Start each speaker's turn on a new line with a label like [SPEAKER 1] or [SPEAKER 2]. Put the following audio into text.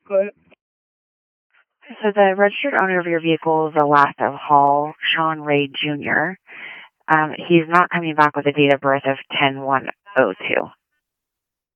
[SPEAKER 1] Good. So the registered owner of your vehicle is the last of Hall, Sean Ray Jr. He's not coming back with a date of birth of 10/1/02.